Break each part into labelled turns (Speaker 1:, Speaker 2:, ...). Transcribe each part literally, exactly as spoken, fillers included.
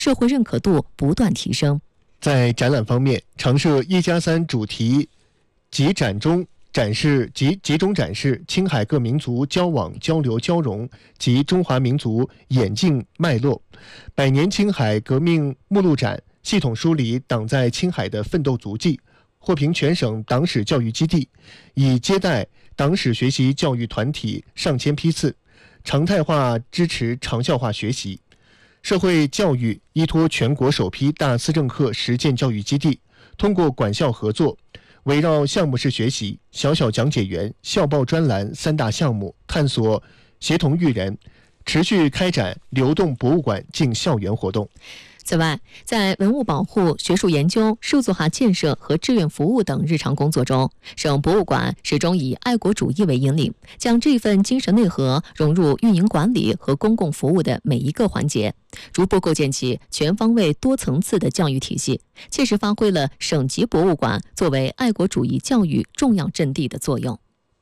Speaker 1: 社会认可度不断提升。
Speaker 2: 在展览方面，常设一加三主题集展中展示及集中展示青海各民族交往交流交融及中华民族演进脉络，百年青海革命目录展系统梳理党在青海的奋斗足迹，获评全省党史教育基地，已接待党史学习教育团体上千批次，常态化支持长效化学习。社会教育依托全国首批大思政课实践教育基地，通过管校合作，围绕项目式学习、小小讲解员、校报专栏三大项目，探索协同育人，持续开展流动博物馆进校园活动。
Speaker 1: 此外，在文物保护、学术研究、数字化建设和志愿服务等日常工作中，省博物馆始终以爱国主义为引领，将这份精神内核融入运营管理和公共服务的每一个环节，逐步构建起全方位多层次的教育体系，切实发挥了省级博物馆作为爱国主义教育重要阵地的作用。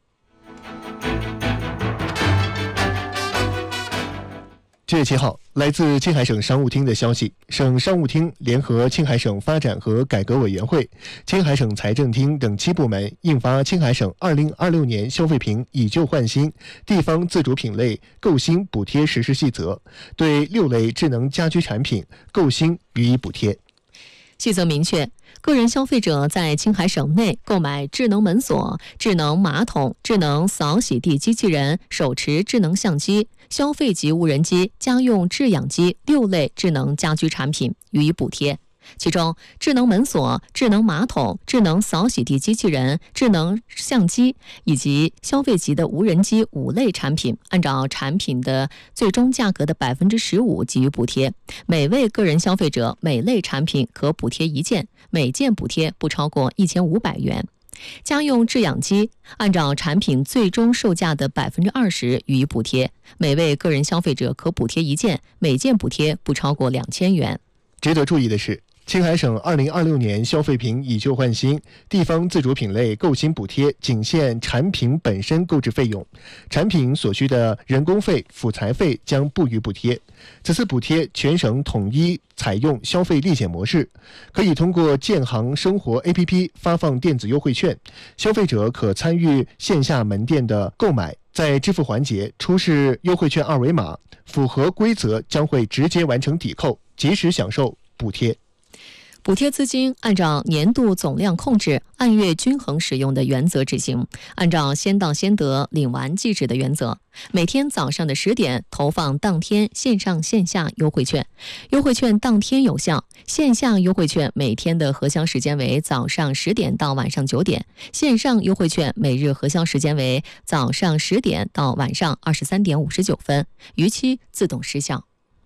Speaker 2: 七月七号，来自青海省商务厅的消息，省商务厅联合青海省发展和改革委员会、青海省财政厅等七部门印发《青海省二零二六年消费品以旧换新地方自主品类购新补贴实施细则》，对六类智能家居产品购新予以补贴。
Speaker 1: 细则明确，个人消费者在青海省内购买智能门锁、智能马桶、智能扫洗地机器人、手持智能相机、消费级无人机、家用制氧机六类智能家居产品予以补贴。其中，智能门锁、智能马桶、智能扫洗地机器人、智能相机以及消费级的无人机五类产品，按照产品的最终价格的百分之十五给予补贴。每位个人消费者每类产品可补贴一件，每件补贴不超过一千五百元。家用制氧机按照产品最终售价的百分之二十予以补贴，每位个人消费者可补贴一件，每件补贴不超过两千元。
Speaker 2: 值得注意的是，青海省二零二六年消费品以旧换新地方自主品类购新补贴仅限产品本身购置费用，产品所需的人工费、辅材费将不予补贴。此次补贴全省统一采用消费立减模式，可以通过建行生活 A P P 发放电子优惠券，消费者可参与线下门店的购买，在支付环节出示优惠券二维码，符合规则将会直接完成抵扣，及时享受补贴。
Speaker 1: 补贴资金按照年度总量控制、按月均衡使用的原则执行，按照先到先得、领完即止的原则，每天早上的十点投放当天线上线下优惠券，优惠券当天有效。线下优惠券每天的核销时间为早上十点到晚上九点，线上优惠券每日核销时间为早上十点到晚上二十三点五十九分，逾期自动失效。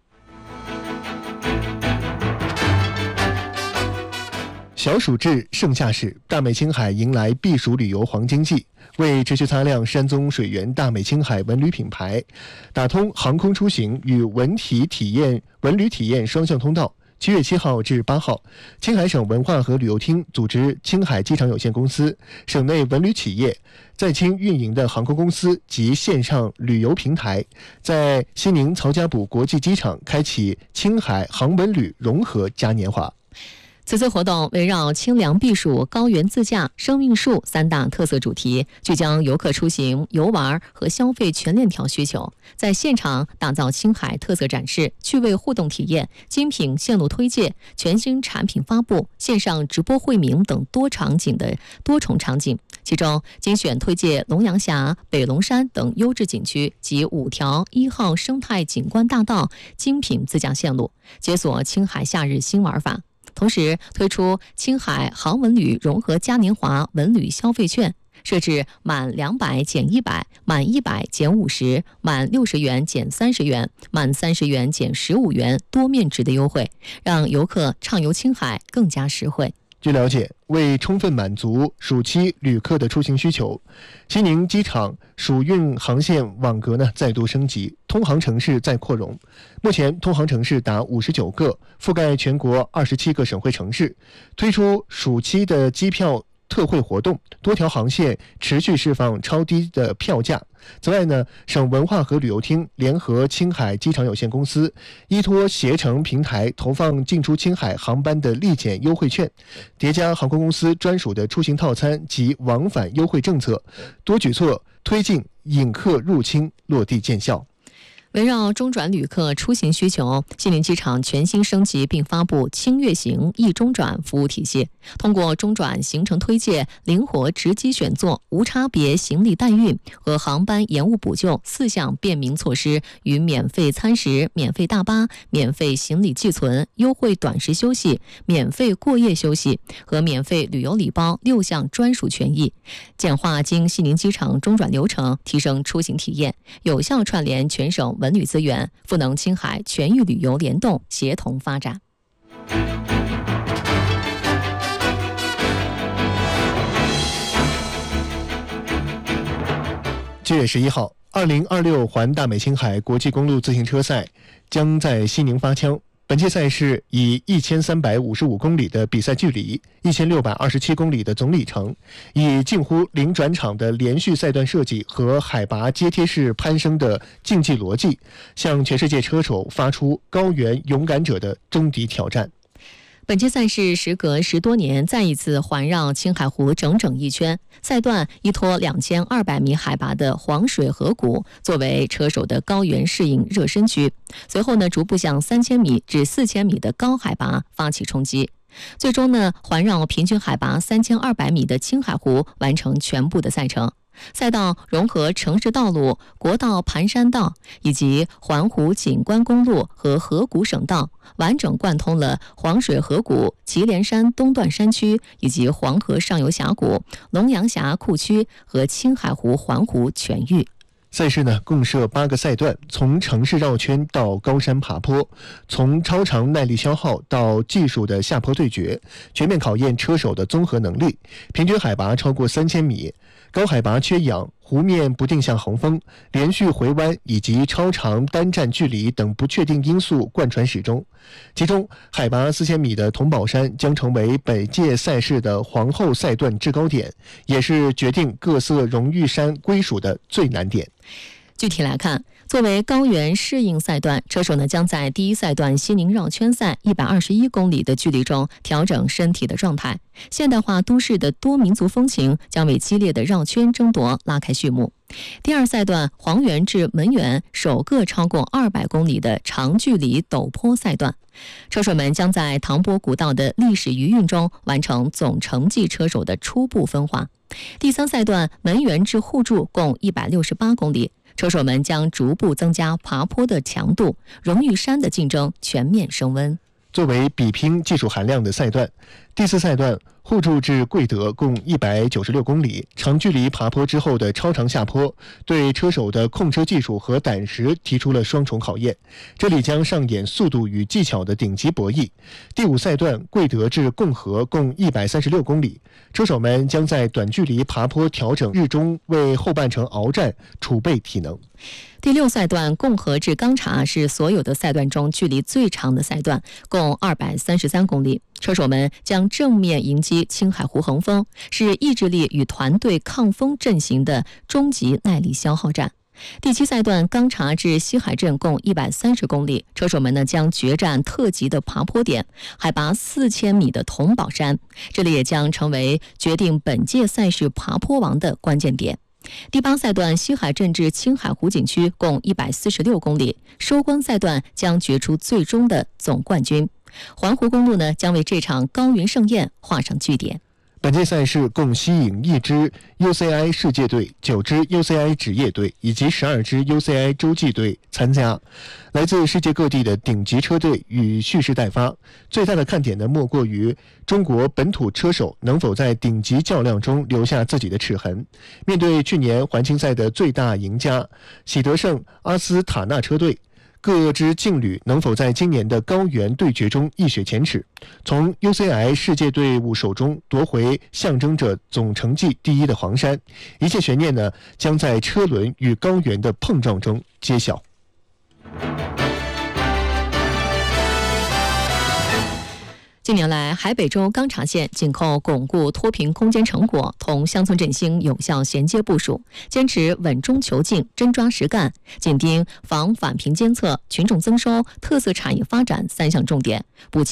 Speaker 2: 小暑至，盛夏时，大美青海迎来避暑旅游黄金季。为持续擦亮山宗水源大美青海文旅品牌，打通航空出行与文体体验、文旅体验双向通道。七月七号至八号，青海省文化和旅游厅组织青海机场有限公司、省内文旅企业、在青运营的航空公司及线上旅游平台，在西宁曹家堡国际机场开启青海航文旅融合嘉年华。
Speaker 1: 此次活动围绕清凉避暑、高原自驾、生命树三大特色主题，聚焦游客出行、游玩和消费全链条需求，在现场打造青海特色展示、趣味互动体验、精品线路推介、全新产品发布、线上直播惠民等多场景的多重场景。其中精选推介龙阳峡、北龙山等优质景区及五条一号生态景观大道精品自驾线路，解锁青海夏日新玩法。同时推出青海航文旅融合嘉年华文旅消费券，设置满两百减一百、满一百减五十、满六十元减三十元、满三十元减十五元多面值的优惠，让游客畅游青海更加实惠。
Speaker 2: 据了解，为充分满足暑期旅客的出行需求，西宁机场暑运航线网格呢再度升级，通航城市再扩容。目前通航城市达五十九个，覆盖全国二十七个省会城市。推出暑期的机票特惠活动，多条航线持续释放超低的票价。此外呢，省文化和旅游厅联合青海机场有限公司，依托携程平台投放进出青海航班的立减优惠券，叠加航空公司专属的出行套餐及往返优惠政策，多举措推进引客入青落地见效。
Speaker 1: 围绕中转旅客出行需求，西宁机场全新升级并发布轻越行易中转服务体系，通过中转行程推介、灵活值机选座、无差别行李代运和航班延误补救四项便民措施，与免费餐食、免费大巴、免费行李寄存、优惠短时休息、免费过夜休息和免费旅游礼包六项专属权益，简化经西宁机场中转流程，提升出行体验，有效串联全省文旅资源，赋能青海全域旅游联动协同发展。
Speaker 2: 七月十一号，二零二六环大美青海国际公路自行车赛将在西宁发枪。本届赛事以一千三百五十五公里的比赛距离、一千六百二十七公里的总里程，以近乎零转场的连续赛段设计和海拔阶梯式攀升的竞技逻辑，向全世界车手发出高原勇敢者的终极挑战。
Speaker 1: 本届赛事时隔十多年再一次环绕青海湖整整一圈，赛段依托两千二百米海拔的黄水河谷作为车手的高原适应热身区，随后呢逐步向三千米至四千米的高海拔发起冲击，最终呢环绕平均海拔三千二百米的青海湖完成全部的赛程。赛道融合城市道路、国道盘山道以及环湖景观公路和河谷省道，完整贯通了黄水河谷、祁连山东段山区以及黄河上游峡谷、龙阳峡库区和青海湖环湖全域。
Speaker 2: 赛事呢共设八个赛段，从城市绕圈到高山爬坡，从超长耐力消耗到技术的下坡对决，全面考验车手的综合能力。平均海拔超过三千米，高海拔缺氧、湖面不定向横风、连续回弯以及超长单站距离等不确定因素贯穿始终。其中，海拔四千米的桐宝山将成为本届赛事的皇后赛段制高点，也是决定各色荣誉山归属的最难点。
Speaker 1: 具体来看，作为高原适应赛段，车手呢将在第一赛段西宁绕圈赛一百二十一公里的距离中调整身体的状态。现代化都市的多民族风情将为激烈的绕圈争夺拉开序幕。第二赛段黄原至门源首个超过二百公里的长距离陡坡赛段，车手们将在唐波古道的历史余韵中完成总成绩车手的初步分化。第三赛段门源至互助共一百六十八公里，车手们将逐步增加爬坡的强度，荣誉山的竞争全面升温。
Speaker 2: 作为比拼技术含量的赛段，第四赛段互助至贵德共一百九十六公里，长距离爬坡之后的超长下坡，对车手的控车技术和胆识提出了双重考验。这里将上演速度与技巧的顶级博弈。第五赛段贵德至共和共一百三十六公里，车手们将在短距离爬坡调整日中，为后半程鏖战储备体能。
Speaker 1: 第六赛段共和至钢察是所有的赛段中距离最长的赛段，共二百三十三公里。车手们将正面迎击青海湖横风，是意志力与团队抗风阵型的终极耐力消耗战。第七赛段钢察至西海镇共一百三十公里，车手们呢将决战特级的爬坡点，海拔四千米的桐宝山，这里也将成为决定本届赛事爬坡王的关键点。第八赛段西海镇至青海湖景区共一百四十六公里，收官赛段将决出最终的总冠军。环湖公路呢将为这场高原盛宴画上句点。
Speaker 2: 本届赛事共吸引一支 U C I 世界队、九支 U C I 职业队以及十二支 U C I 洲际队参加，来自世界各地的顶级车队与蓄势待发。最大的看点呢，莫过于中国本土车手能否在顶级较量中留下自己的齿痕。面对去年环青赛的最大赢家喜得胜阿斯塔纳车队，各支劲旅能否在今年的高原对决中一雪前耻，从 U C I 世界队伍手中夺回象征着总成绩第一的黄山？一切悬念呢，将在车轮与高原的碰撞中揭晓。
Speaker 1: 继近年来，海北州钢察县紧扣巩固脱贫攻坚成果，同乡村振兴有效衔接部署，坚持稳中求进、真抓实干，紧盯防返贫监测、群众增收、特色产业发展三项重点，不